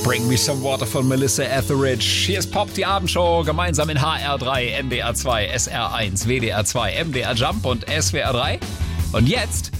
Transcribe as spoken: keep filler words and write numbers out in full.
Bring Me Some Water von Melissa Etheridge. Hier ist Pop, die Abendshow, gemeinsam in H R drei, N D R zwei, S R eins, W D R zwei, M D R Jump und S W R drei. Und jetzt